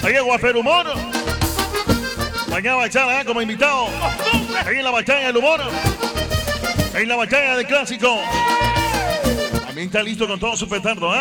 Ahí es Guafer Humor. Mañana va a echar como invitado. Ahí en la batalla del humor. Ahí en la batalla del clásico. También está listo con todo su petardo,